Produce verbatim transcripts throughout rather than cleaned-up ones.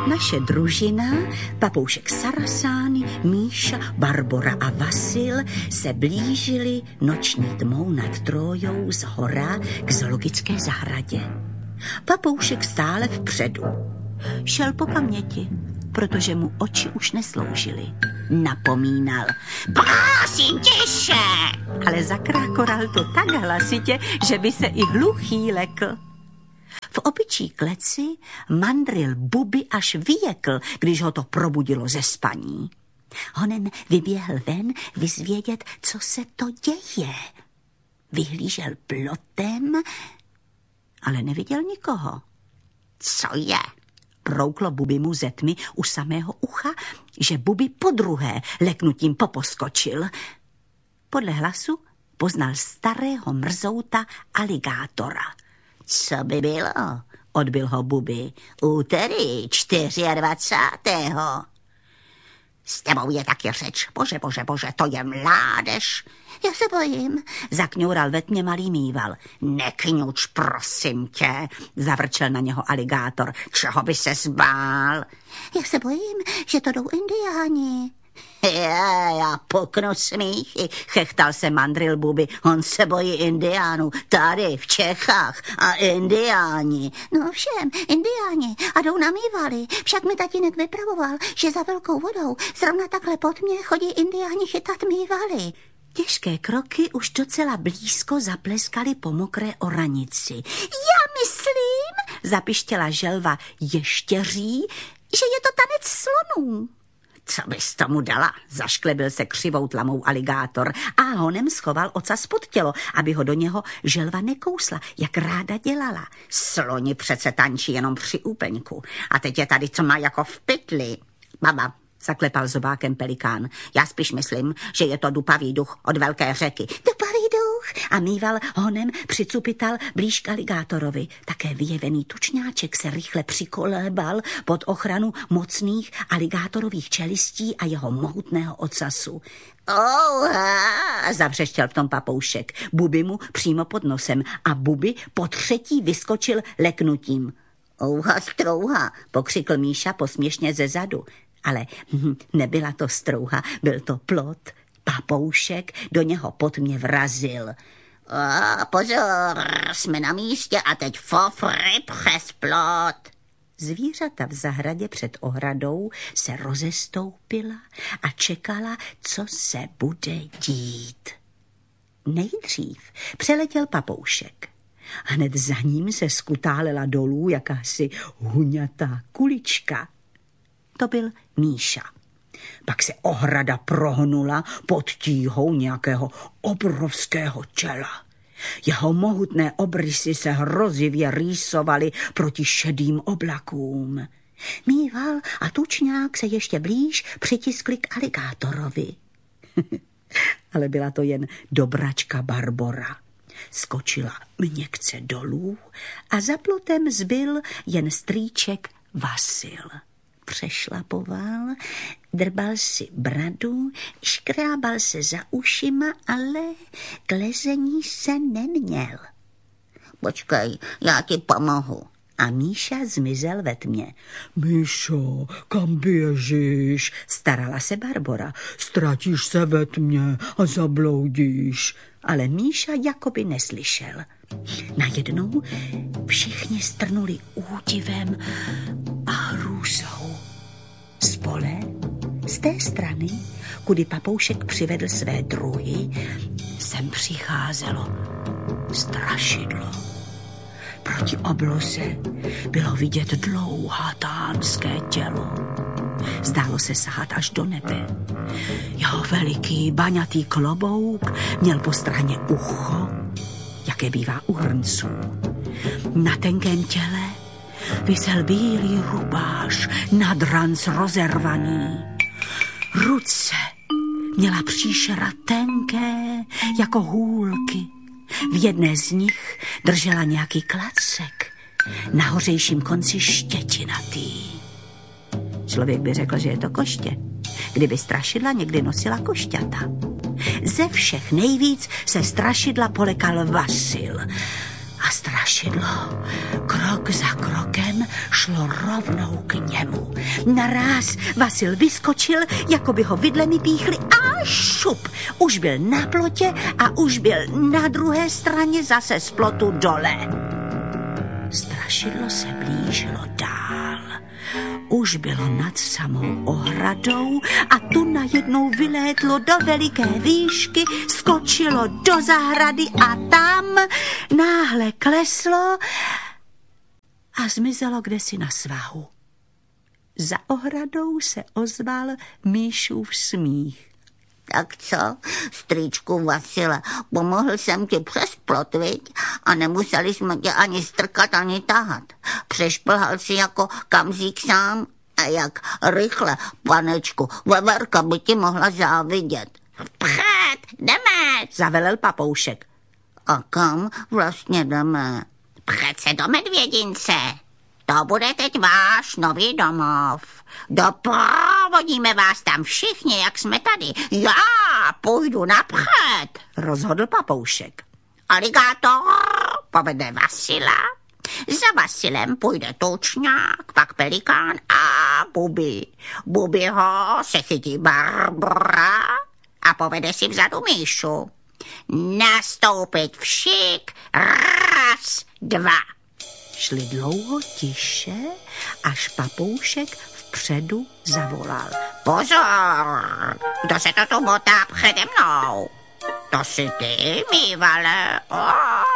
Naše družina, papoušek Sarasány, Míša, Barbora a Vasil se blížili noční tmou nad Trójou z hora k zoologické zahradě. Papoušek stále vpředu. Šel po paměti, protože mu oči už nesloužily. Napomínal. Prosím tiše! Ale zakrákoral to tak hlasitě, že by se i hluchý lekl. V opičí kleci mandril Bubi až vyjekl, když ho to probudilo ze spaní. Honen vyběhl ven vyzvědět, co se to děje. Vyhlížel plotem, ale neviděl nikoho. Co je? Prouklo Bubi mu ze tmy u samého ucha, že Bubi podruhé leknutím poposkočil. Podle hlasu poznal starého mrzouta aligátora. Co by bylo? Odbil ho Bubi. Úterý dvacátého čtvrtého S tebou je taky řeč. Bože, bože, bože, to je mládež. Já se bojím, zakňoural ve tmě malý Mýval. Nekňuč, prosím tě, zavrčel na něho aligátor. Čeho by se zbál? Já se bojím, že to jdou indiáni. Já, já puknu smíchy, chechtal se mandril Bubi. On se bojí indiánů, tady v Čechách a indiáni. No všem, indiáni a jdou na Mývaly. Však mi tatínek vypravoval, že za velkou vodou zrovna takhle pod mě chodí indiáni chytat Mývaly. Těžké kroky už docela blízko zapleskaly po mokré oranici. Já myslím, zapištěla želva ještěří, že je to tanec slonů. Co bys tomu dala? Zašklebil se křivou tlamou aligátor a honem schoval ocas pod tělo, aby ho do něho želva nekousla, jak ráda dělala. Sloni přece tančí jenom při úplňku. A teď je tady co má jako v pytli. Baba, zaklepal zobákem pelikán. Já spíš myslím, že je to dupavý duch od velké řeky. Dupavý duch? A Mýval honem přicupital blíž k aligátorovi. Také vyjevený tučňáček se rychle přikolébal pod ochranu mocných aligátorových čelistí a jeho mohutného ocasu. Ouha, zavřeštěl v tom papoušek. Bubi mu přímo pod nosem a Bubi po třetí vyskočil leknutím. Ouha, strouha, pokřikl Míša posměšně ze zadu. Ale nebyla to strouha, byl to plot. Papoušek do něho pod mě vrazil. A pozor, jsme na místě a teď fofry přes plot. Zvířata v zahradě před ohradou se rozestoupila a čekala, co se bude dít. Nejdřív přeletěl papoušek. Hned za ním se skutálela dolů jakási huňatá kulička. To byl Míša. Pak se ohrada prohnula pod tíhou nějakého obrovského těla. Jeho mohutné obrysy se hrozivě rýsovaly proti šedým oblakům. Mýval a tučňák se ještě blíž přitiskli k aligátorovi. Ale byla to jen dobračka Barbora. Skočila měkce dolů a za plotem zbyl jen strýček Vasil. Přešlapoval, drbal si bradu, škrábal se za ušima, ale k lezení se neměl. Počkej, já ti pomohu. A Míša zmizel ve tmě. Míšo, kam běžíš? Starala se Barbora. Ztratíš se ve tmě a zabloudíš. Ale Míša jakoby neslyšel. Najednou všichni strnuli údivem a hrůzou. Z pole, z té strany, kudy papoušek přivedl své druhy, sem přicházelo strašidlo. Proti obloze bylo vidět dlouhatánské tělo. Zdálo se sahat až do nebe. Jeho veliký baňatý klobouk měl po straně ucho, jaké bývá u hrnců. Na tenkém těle visel bílý rubáš, nad ranc rozervaný. Ruce měla příšera tenké jako hůlky. V jedné z nich držela nějaký klacek, na hořejším konci štětinatý. Člověk by řekl, že je to koště, kdyby strašidla někdy nosila košťata. Ze všech nejvíc se strašidla polekal Vasil. A strašidlo krok za krokem šlo šlo rovnou k němu. Naráz Vasil vyskočil, jako by ho vidlemi píchli a šup. Už byl na plotě a už byl na druhé straně zase z plotu dole. Strašidlo se blížilo dál. Už bylo nad samou ohradou a tu najednou vylétlo do veliké výšky, skočilo do zahrady a tam náhle kleslo a zmizelo kdesi na svahu. Za ohradou se ozval Míšův smích. Tak co, strýčku Vasile, pomohl jsem ti přes plot, viď? A nemuseli jsme tě ani strkat, ani tahat. Přešplhal si jako kamzík sám. A jak rychle, panečku, veverka by ti mohla závidět. Vpřed, jdeme, zavelel Papoušek. A kam vlastně jdeme? Přece do Medvědince. To bude teď váš nový domov. Doprovodíme vás tam všichni, jak jsme tady. Já půjdu napřed, rozhodl Papoušek. Aligátor povede Vasila, za Vasilem půjde Tučňák, pak Pelikán a Bubi. Bubiho se chytí Barbora a povede si vzadu Míšu. Nastoupit všik, raz, dva. Šli dlouho tiše, až Papoušek vpředu zavolal. Pozor, kdo se to tu motá přede mnou? To jsi ty, Mívale? O,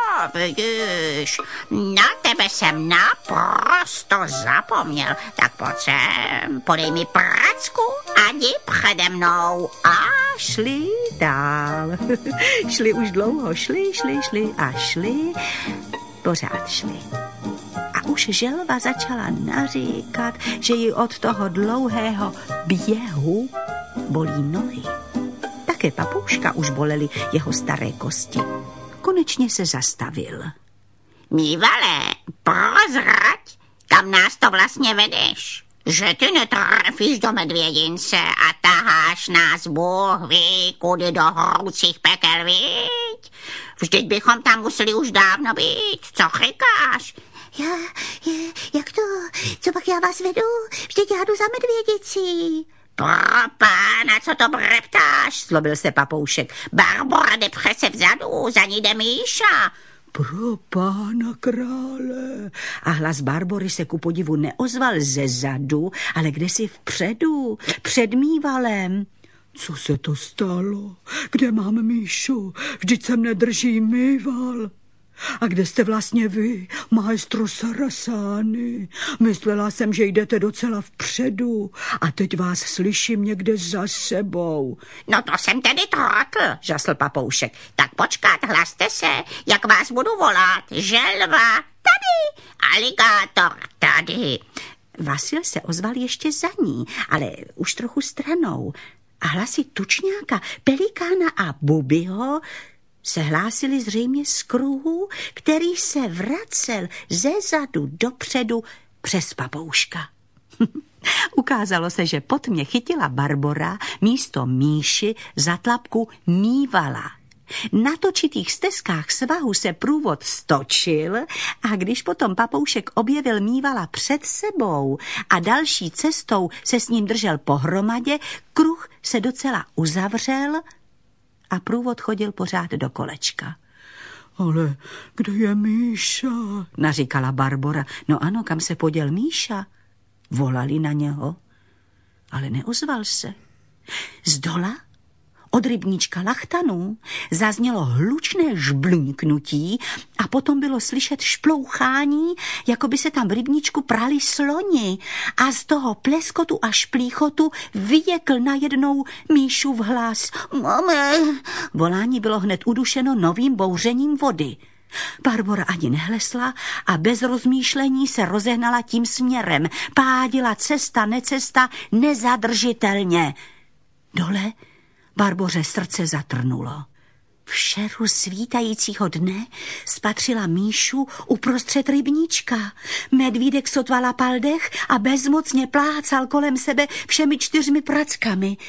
vidíš, na tebe jsem naprosto zapomněl. Tak pojď sem, podej mi pracku a jdi přede mnou. A šli dál. Šli už dlouho, šli, šli, šli a šli. Pořád šli. A už želva začala naříkat, že ji od toho dlouhého běhu bolí nohy. Také Papouška už bolely jeho staré kosti. Konečně se zastavil. Mívale, prozrať, kam nás to vlastně vedeš? Že ty netrefíš do Medvědince a taháš nás Bůh ví, kudy do hroucích pekel, viď? Vždyť bychom tam museli už dávno být. Co říkáš? Já, je, jak to? Co pak já vás vedu? Vždyť já jdu za Medvědicí. Pro pána, co to breptáš? Zlobil se Papoušek. Barbora jde přece vzadu, za ní jde Míša. Pro pána krále. A hlas Barbory se ku podivu neozval ze zadu, ale kdesi vpředu, před Mívalem. Co se to stalo? Kde mám Míšu? Vždyť se mne drží Míval. A kde jste vlastně vy, maestro Sarasány? Myslela jsem, že jdete docela vpředu a teď vás slyším někde za sebou. No to jsem tedy trotl, žasl Papoušek. Tak počkat, hlaste se, jak vás budu volat. Želva, tady, aligátor, tady. Vasil se ozval ještě za ní, ale už trochu stranou. A hlasy Tučňáka, Pelikána a Bubiho se hlásili zřejmě z kruhu, který se vracel ze zadu dopředu přes Papouška. Ukázalo se, že pod mě chytila Barbora místo Míši za tlapku Mívala. Na točitých stezkách svahu se průvod stočil a když potom Papoušek objevil Mívala před sebou a další cestou se s ním držel pohromadě, kruh se docela uzavřel a průvod chodil pořád do kolečka. Ale kde je Míša? Naříkala Barbora. No ano, kam se poděl Míša? Volali na něho, ale neozval se. Zdola od rybníčka Lachtanů zaznělo hlučné žbluňknutí a potom bylo slyšet šplouchání, jako by se tam v rybníčku prali sloni a z toho pleskotu a šplíchotu vyjekl najednou Míšův hlas. Mame! Volání bylo hned udušeno novým bouřením vody. Barbora ani nehlesla a bez rozmýšlení se rozehnala tím směrem. Pádila cesta, necesta, nezadržitelně. Dole Barboře srdce zatrnulo. V šeru svítajícího dne spatřila Míšu uprostřed rybníčka. Medvídek sotva lapal dech a bezmocně plácal kolem sebe všemi čtyřmi prackami.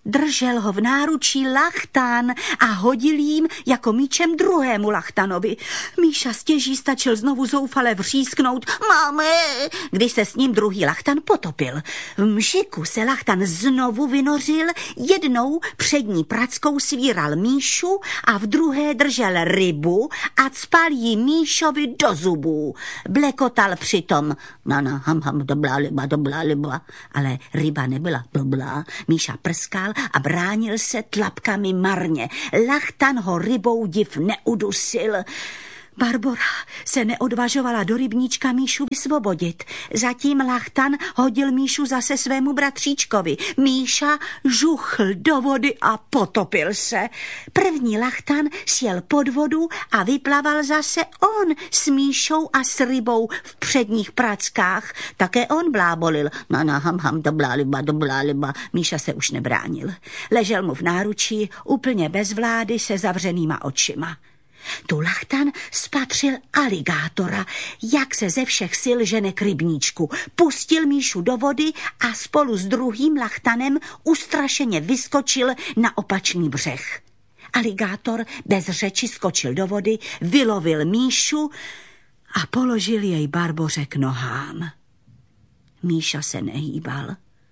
Držel ho v náručí Lachtan a hodil jim jako míčem druhému Lachtanovi. Míša stěží stačil znovu zoufale vřísknout máme, když se s ním druhý Lachtan potopil. V mžiku se Lachtan znovu vynořil, jednou přední prackou svíral Míšu a v druhé držel rybu a cpal jí Míšovi do zubů. Blekotal přitom na na ham ham dobrá liba, dobrá liba, ale ryba nebyla dobrá. Míša prskal a bránil se tlapkami marně. Lachtan ho rybou div neudusil. Barbora se neodvažovala do rybníčka Míšu vysvobodit. Zatím Lachtan hodil Míšu zase svému bratříčkovi. Míša žuchl do vody a potopil se. První Lachtan sjel pod vodu a vyplaval zase on s Míšou a s rybou v předních prackách. Také on blábolil. Na na ham ham dobrá liba, dobrá liba. Míša se už nebránil. Ležel mu v náručí úplně bez vlády se zavřenýma očima. Tu Lachtan spatřil aligátora, jak se ze všech sil žene k rybníčku. Pustil Míšu do vody a spolu s druhým Lachtanem ustrašeně vyskočil na opačný břeh. Aligátor bez řeči skočil do vody, vylovil Míšu a položil jej Barboře k nohám. Míša se nehýbal,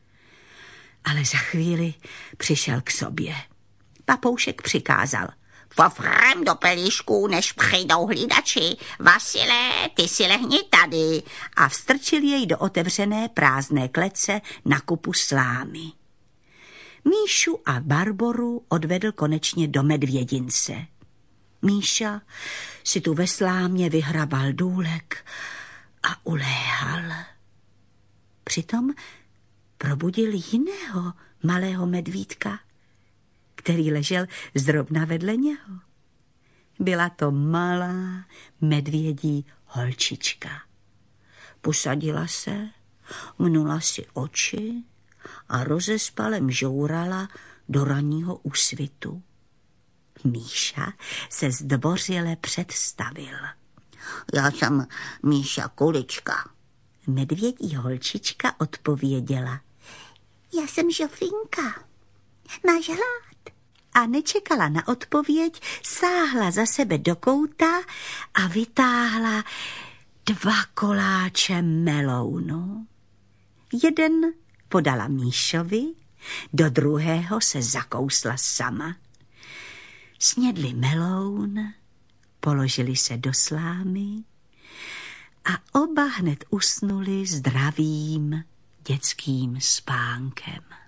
ale za chvíli přišel k sobě. Papoušek přikázal: Fofrem do pelíšku, než přijdou hlídači. Vasile, ty si lehni tady. A vstrčil jej do otevřené prázdné klece na kupu slámy. Míšu a Barboru odvedl konečně do medvědince. Míša si tu ve slámě vyhrabal důlek a uléhal. Přitom probudil jiného malého medvídka, který ležel zrovna vedle něho. Byla to malá medvědí holčička. Posadila se, mnula si oči a rozespalem žourala do ranního úsvitu. Míša se zdvořile představil. Já jsem Míša Kulička. Medvědí holčička odpověděla. Já jsem Žofínka. Máš hlad? A nečekala na odpověď, sáhla za sebe do kouta a vytáhla dva koláče melounu. Jeden podala Míšovi, do druhého se zakousla sama. Snědli meloun, položili se do slámy a oba hned usnuli zdravým dětským spánkem.